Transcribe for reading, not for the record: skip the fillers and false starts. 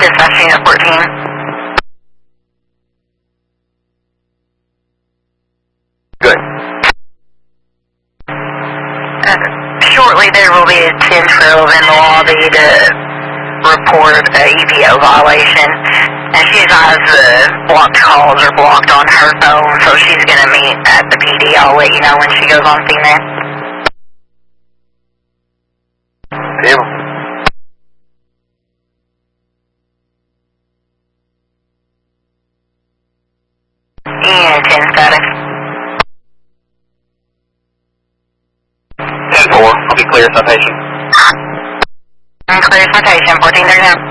Dispatching at 14. Good. Shortly there will be a 10-12 in the lobby to report a EPO violation. And she has blocked calls or blocked on her phone, so she's going to meet at the PD. I'll let you know when she goes on scene there. Deal. And 10 status. 10-4. I'll be clear citation. Clear citation, 1439.